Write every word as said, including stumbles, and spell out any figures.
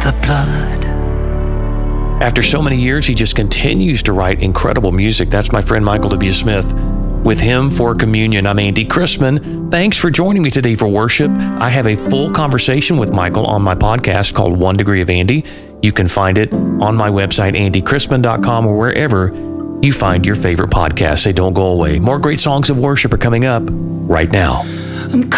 the blood. After so many years, he just continues to write incredible music. That's my friend Michael W. Smith. With him for communion, I'm Andy Chrisman. Thanks for joining me today for worship. I have a full conversation with Michael on my podcast called One Degree of Andy. You can find it on my website, andy chrisman dot com, or wherever you find your favorite podcasts. They don't go away. More great songs of worship are coming up right now. I'm